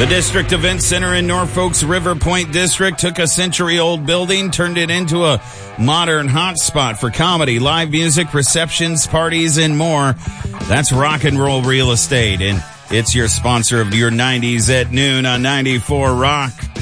The District Event Center in Norfolk's River Point District took a century-old building, turned it into a modern hotspot for comedy, live music, receptions, parties, and more. That's Rock and Roll Real Estate, and it's your sponsor of your 90s at noon on 94 Rock.